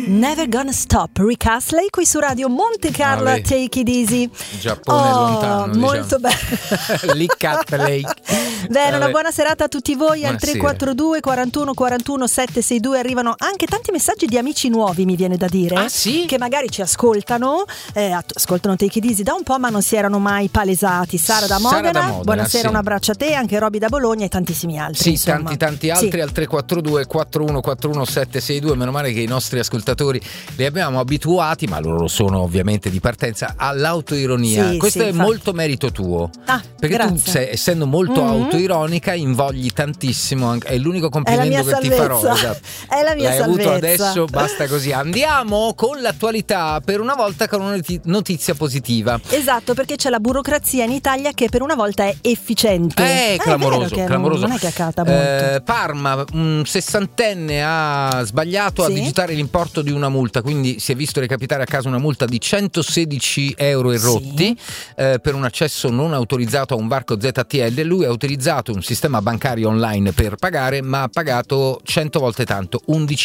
Never Gonna Stop, Rick Astley qui su Radio Monte Carlo a Take It Easy. Giappone lontano, molto diciamo. Rick Astley. Bene, una buona serata a tutti voi. Al Buonasera. 342 41 41 762 arrivano anche tanti messaggi di amici nuovi, mi viene da dire. Ah, sì? Che magari ci ascoltano, ascoltano Take It Easy da un po', ma non si erano mai palesati. Sara da Modena, buonasera, sì. Un abbraccio a te, anche Roby da Bologna e tantissimi altri. Sì, insomma. tanti altri, sì. Al 342 41 41 762. Meno male che i nostri ascoltatori li abbiamo abituati, ma loro sono ovviamente di partenza, all'autoironia. Sì, Questo sì, è infatti. molto merito tuo, perché grazie. tu essendo molto autoironica invogli tantissimo, è l'unico complimento che ti farò. Esatto. È la mia L'hai salvezza. avuto adesso, basta così. Andiamo con l'attualità, per una volta con una notizia positiva. Esatto, perché c'è la burocrazia in Italia che per una volta è efficiente. Clamoroso, clamoroso. Non è che accata molto. Parma, un sessantenne ha sbagliato a digitare l'importo di una multa, quindi si è visto recapitare a casa una multa di 116 euro e rotti per un accesso non autorizzato a un varco ZTL. Lui ha utilizzato un sistema bancario online per pagare, ma ha pagato 100 volte tanto,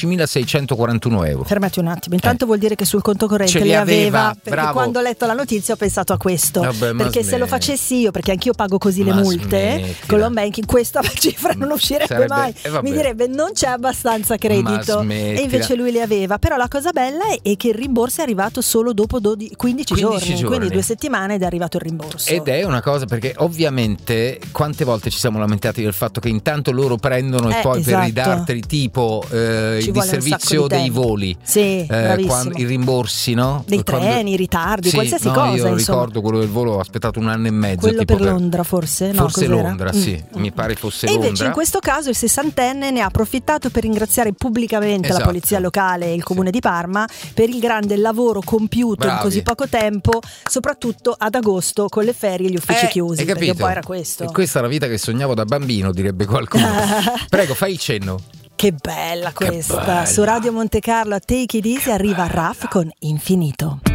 11.641 euro. Fermati un attimo, intanto vuol dire che sul conto corrente Ce li aveva, perché bravo. quando ho letto la notizia ho pensato a questo. Vabbè, perché se lo facessi io, perché anch'io pago così le Ma multe smettila. con l'home banking, questa cifra non uscirebbe mai. Mi direbbe non c'è abbastanza credito, e invece lui li aveva. Però la cosa bella è che il rimborso è arrivato solo dopo 15 giorni, quindi 2 settimane ed è arrivato il rimborso. Ed è una cosa, perché ovviamente quante volte ci siamo lamentati del fatto che intanto loro prendono e poi per ridarteli tipo il disservizio dei voli, quando, i rimborsi, no? Dei treni, i ritardi, qualsiasi cosa. Io insomma. Ricordo quello del volo, ho aspettato 1 anno e mezzo. Quello per Londra forse? No, forse cos'era? Londra, sì, mi pare fosse e Londra. Invece in questo caso il sessantenne ne ha approfittato per ringraziare pubblicamente la polizia locale e il comune di Parma per il grande lavoro compiuto in così poco tempo, soprattutto ad agosto con le ferie e gli uffici chiusi. Perché un po' era questo. E questa è la vita che sognavo da bambino, direbbe qualcuno. Prego, fai il cenno. Che bella questa. Che bella. Su Radio Monte Carlo a Take It Easy arriva Raf con Infinito.